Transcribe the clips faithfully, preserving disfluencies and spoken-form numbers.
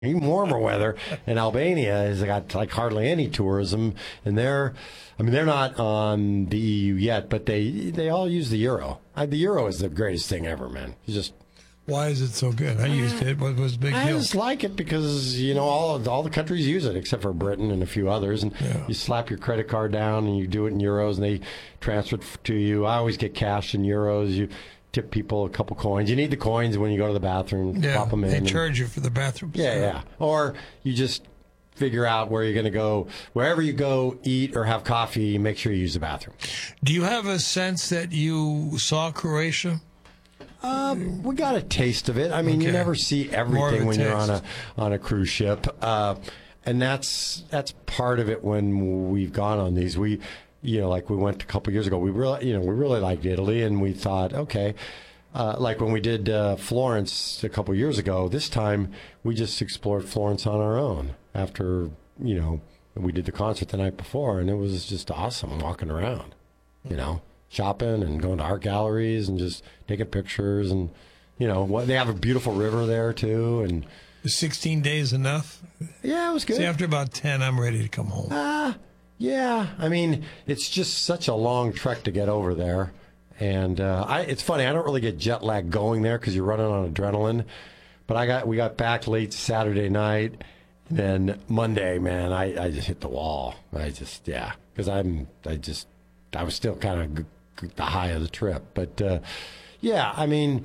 even warmer weather. And Albania has got like hardly any tourism, and they're, I mean, they're not on the E U yet, but they they all use the euro. Uh, the euro is the greatest thing ever, man. It's just. Why is it so good? I used it. What was the big I deal? just like it because, you know, all of, all the countries use it except for Britain and a few others. And Yeah. you slap your credit card down and you do it in euros and they transfer it to you. I always get cash in euros. You tip people a couple coins. You need the coins when you go to the bathroom. Yeah, Pop them in. they and- charge you for the bathroom. Yeah, yeah. Or you just figure out where you're going to go. Wherever you go, eat or have coffee, make sure you use the bathroom. Do you have a sense that you saw Croatia? Um, we got a taste of it. I mean, Okay. you never see More of everything a when you're on a taste. on a cruise ship, uh, and that's that's part of it. When we've gone on these, we, you know, like we went a couple years ago. We really, you know, we really liked Italy, and we thought, okay, uh, like when we did uh, Florence a couple years ago. This time, we just explored Florence on our own after, you know, we did the concert the night before, and it was just awesome walking around, you know. Shopping and going to art galleries and just taking pictures, and you know what, they have a beautiful river there too. And Is sixteen days enough? yeah, it was good. See, after about ten, I'm ready to come home. Ah, yeah. I mean, it's just such a long trek to get over there, and uh, I, it's funny. I don't really get jet lag going there because you're running on adrenaline. But I got we got back late Saturday night, and then Monday, man, I, I just hit the wall. I just yeah, because I'm I just I was still kind of g- g- the high of the trip, but uh, yeah, I mean.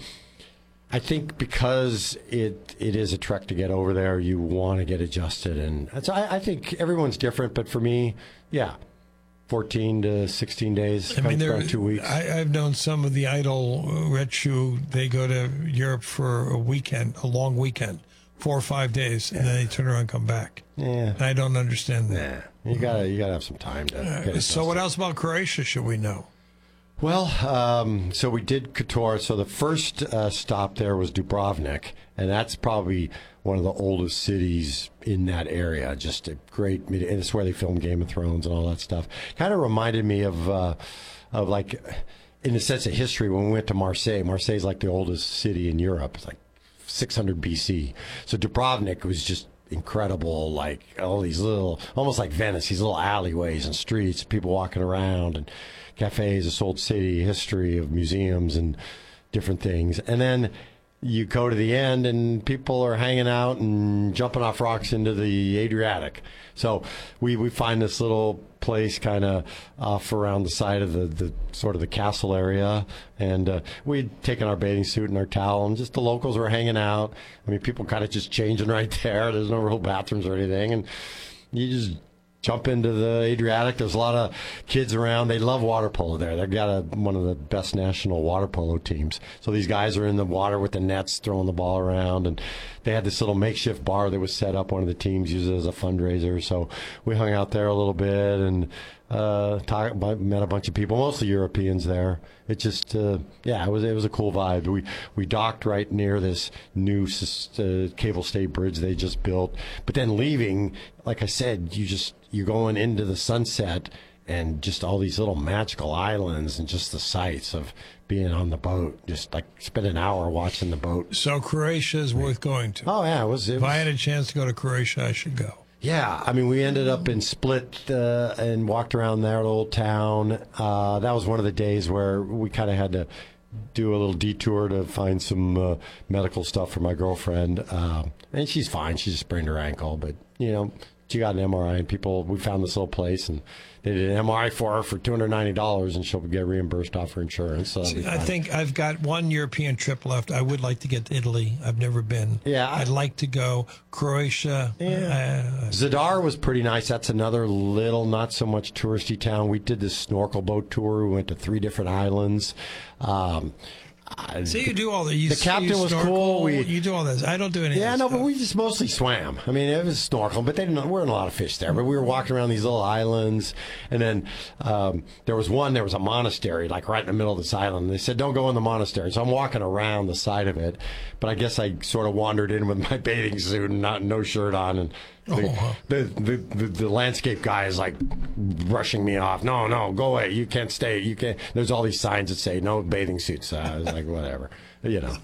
I think because it it is a trek to get over there, you want to get adjusted, and that's, I, I think everyone's different. But for me, yeah, fourteen to sixteen days, I mean, there, around two weeks. I, I've known some of the Idol uh, Red Shoe. They go to Europe for a weekend, a long weekend, four or five days, and then they turn around and come back. yeah, I don't understand that. yeah, you gotta you gotta have some time to. Get adjusted. So, what else about Croatia should we know? Well, um, so we did Kotor. So the first uh, stop there was Dubrovnik, and that's probably one of the oldest cities in that area. Just a great, and it's where they filmed Game of Thrones and all that stuff. Kind of reminded me of, uh, of like, in the sense of history, when we went to Marseille. Marseille is like the oldest city in Europe. It's like six hundred B C. So Dubrovnik was just incredible, like all these little, almost like Venice, these little alleyways and streets, people walking around, and cafes, this old city, history of museums and different things. And then you go to the end and people are hanging out and jumping off rocks into the Adriatic. So we, we find this little place kind of off around the side of the, the sort of the castle area. And uh, we'd taken our bathing suit and our towel, and just the locals were hanging out. I mean, people kind of just changing right there. There's no real bathrooms or anything. And you just jump into the Adriatic. There's a lot of kids around. They love water polo there. They've got a, one of the best national water polo teams. So these guys are in the water with the nets, throwing the ball around. And they had this little makeshift bar that was set up. One of the teams used it as a fundraiser. So we hung out there a little bit and uh, talk, met a bunch of people, mostly Europeans there. It just, uh, yeah, it was it was a cool vibe. We we docked right near this new uh, cable stay bridge they just built. But then leaving, like I said, you just you're going into the sunset and just all these little magical islands and just the sights of being on the boat. Just like spend an hour watching the boat. So, Croatia is worth going to. Oh yeah, it was. It If was I had a chance to go to Croatia, I should go. Yeah, I mean, we ended up in Split uh, and walked around that old town. Uh, that was one of the days where we kind of had to do a little detour to find some uh, medical stuff for my girlfriend. Uh, and she's fine. She just sprained her ankle, but, you know, she got an M R I, and people, we found this little place, and they did an M R I for her for two hundred ninety dollars, and she'll get reimbursed off her insurance. So that'll be I fine. think I've got one European trip left. I would like to get to Italy. I've never been. Yeah, I- I'd like to go. Croatia. Yeah. Uh, Zadar was pretty nice. That's another little, not so much touristy town. We did this snorkel boat tour. We went to three different islands. Um, I- so you do all that. You, The captain you was snorkel, cool. We- you do all this. I don't do any. Yeah, of no, that but stuff. we just mostly swam. I mean, it was snorkeling, but they didn't. There weren't a lot of fish there. But we were walking around these little islands, and then um, there was one. There was a monastery, like right in the middle of this island. They said, "Don't go in the monastery." So I'm walking around the side of it, but I guess I sort of wandered in with my bathing suit and not no shirt on, and the, Oh, wow. the, the, the the landscape guy is like brushing me off. No, no, go away. You can't stay. You can't. There's all these signs that say no bathing suits. Uh, I was like, whatever, you know.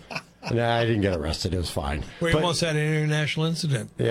No, I didn't get arrested. It was fine. We But- almost had an international incident.